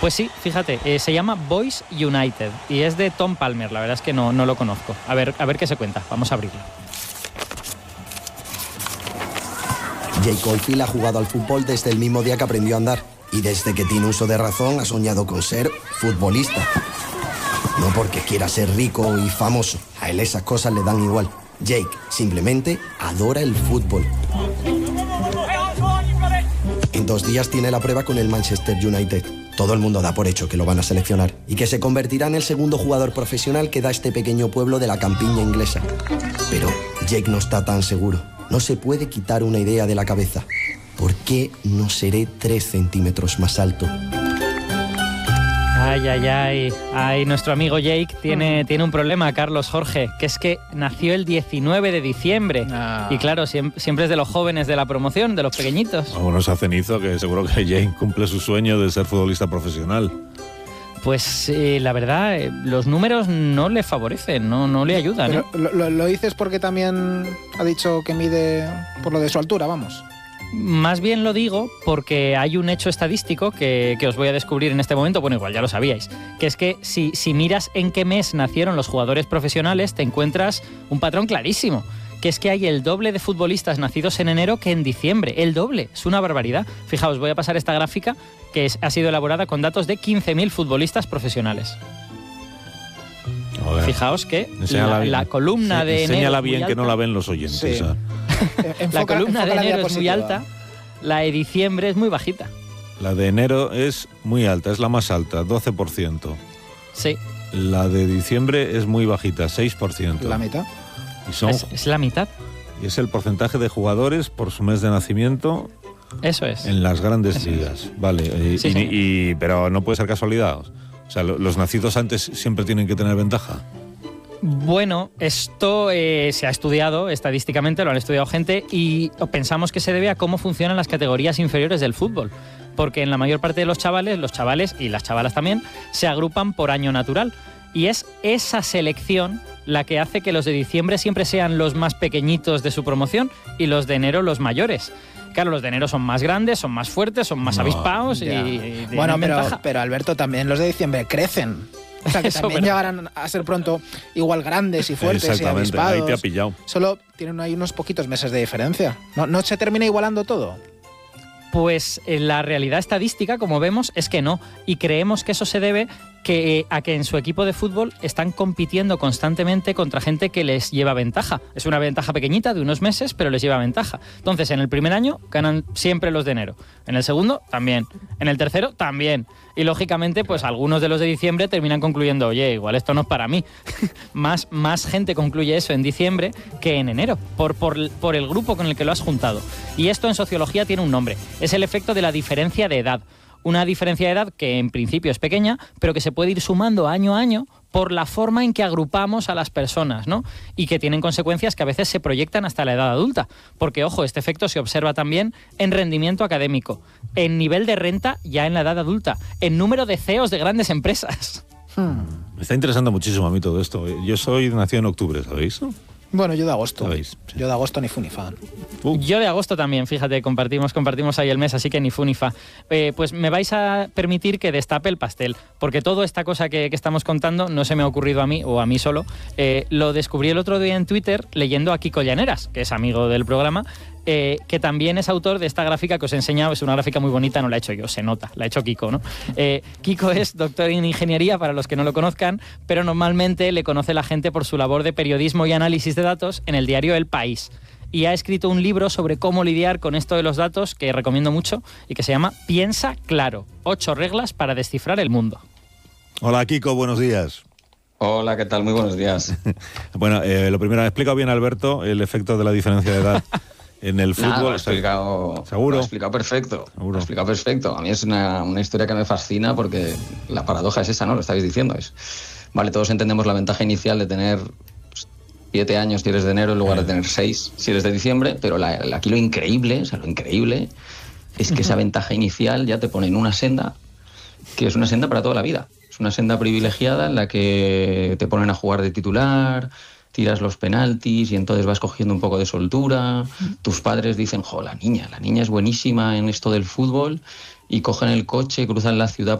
Pues sí, fíjate, se llama Boys United y es de Tom Palmer, la verdad es que no lo conozco. A ver qué se cuenta, vamos a abrirlo. Jake Oldfield ha jugado al fútbol desde el mismo día que aprendió a andar y desde que tiene uso de razón ha soñado con ser futbolista. No porque quiera ser rico y famoso, a él esas cosas le dan igual. Jake simplemente adora el fútbol. En 2 días tiene la prueba con el Manchester United. Todo el mundo da por hecho que lo van a seleccionar y que se convertirá en el segundo jugador profesional que da este pequeño pueblo de la campiña inglesa. Pero Jake no está tan seguro. No se puede quitar una idea de la cabeza. ¿Por qué no seré 3 centímetros más alto? Ay, nuestro amigo Jake tiene un problema, Carlos Jorge, que es que nació el 19 de diciembre. Y claro, siempre es de los jóvenes de la promoción, de los pequeñitos. Vámonos a cenizo, que seguro que Jake cumple su sueño de ser futbolista profesional. Pues la verdad, los números no le favorecen, no le ayudan. Pero lo dices porque también ha dicho que mide por lo de su altura, vamos. Más bien lo digo porque hay un hecho estadístico que os voy a descubrir en este momento, bueno, igual ya lo sabíais, que es que si miras en qué mes nacieron los jugadores profesionales, te encuentras un patrón clarísimo, que es que hay el doble de futbolistas nacidos en enero que en diciembre, el doble, es una barbaridad. Fijaos, voy a pasar esta gráfica que ha sido elaborada con datos de 15.000 futbollistas profesionales. Joder. Fijaos que la columna de enero... Enséñala bien que no la ven los oyentes. Sí. La columna de enero es muy alta, la de diciembre es muy bajita. La de enero es muy alta, es la más alta, 12%. Sí. La de diciembre es muy bajita, 6%. La mitad. Y es la mitad. Y es el porcentaje de jugadores por su mes de nacimiento. Eso es. En las grandes ligas. Vale. Pero no puede ser casualidad. O sea, los nacidos antes siempre tienen que tener ventaja. Bueno, esto se ha estudiado estadísticamente, lo han estudiado gente y pensamos que se debe a cómo funcionan las categorías inferiores del fútbol. Porque en la mayor parte de los chavales y las chavalas también, se agrupan por año natural. Y es esa selección la que hace que los de diciembre siempre sean los más pequeñitos de su promoción y los de enero los mayores. Claro, los de enero son más grandes, son más fuertes, son más avispados y bueno, pero Alberto, también los de diciembre crecen. O sea, que también llegarán a ser pronto igual grandes y fuertes y avispados. Ahí te ha pillado. Solo tienen ahí unos poquitos meses de diferencia. ¿No se termina igualando todo? Pues la realidad estadística, como vemos, es que no. Y creemos que eso se debe a que en su equipo de fútbol están compitiendo constantemente contra gente que les lleva ventaja. Es una ventaja pequeñita de unos meses, pero les lleva ventaja. Entonces, en el primer año ganan siempre los de enero. En el segundo, también. En el tercero, también. Y lógicamente, pues algunos de los de diciembre terminan concluyendo, oye, igual esto no es para mí. más gente concluye eso en diciembre que en enero, por el grupo con el que lo has juntado. Y esto en sociología tiene un nombre. Es el efecto de la diferencia de edad. Una diferencia de edad que en principio es pequeña, pero que se puede ir sumando año a año por la forma en que agrupamos a las personas, ¿no? Y que tienen consecuencias que a veces se proyectan hasta la edad adulta. Porque, ojo, este efecto se observa también en rendimiento académico, en nivel de renta ya en la edad adulta, en número de CEOs de grandes empresas. Me está interesando muchísimo a mí todo esto. Yo soy nacido en octubre, ¿sabéis? Bueno, yo de agosto. ¿Sabéis? Sí. Yo de agosto ni fu ni fa. Yo de agosto también, fíjate, compartimos ahí el mes, así que ni fu ni fa. Pues me vais a permitir que destape el pastel, porque toda esta cosa que estamos contando no se me ha ocurrido a mí, o a mí solo. Lo descubrí el otro día en Twitter leyendo a Kiko Llaneras, que es amigo del programa, que también es autor de esta gráfica que os he enseñado. Es una gráfica muy bonita, no la he hecho yo, se nota, la ha hecho Kiko, ¿no? Kiko es doctor en ingeniería, para los que no lo conozcan, pero normalmente le conoce la gente por su labor de periodismo y análisis de datos en el diario El País. Y ha escrito un libro sobre cómo lidiar con esto de los datos, que recomiendo mucho, y que se llama Piensa Claro, 8 reglas para descifrar el mundo. Hola, Kiko, buenos días. Hola, ¿qué tal? Muy buenos días. Bueno, lo primero, ¿ha explicado bien, Alberto, el efecto de la diferencia de edad en el fútbol? Lo he explicado perfecto. ¿Seguro? Lo he explicado perfecto. A mí es una historia que me fascina porque la paradoja es esa, ¿no? Lo estáis diciendo. Vale, todos entendemos la ventaja inicial de tener 7 años si eres de enero en lugar de tener 6 si eres de diciembre, pero aquí lo increíble es que esa ventaja inicial ya te pone en una senda que es una senda para toda la vida. Es una senda privilegiada en la que te ponen a jugar de titular, tiras los penaltis y entonces vas cogiendo un poco de soltura. Tus padres dicen, la niña es buenísima en esto del fútbol, y cogen el coche, cruzan la ciudad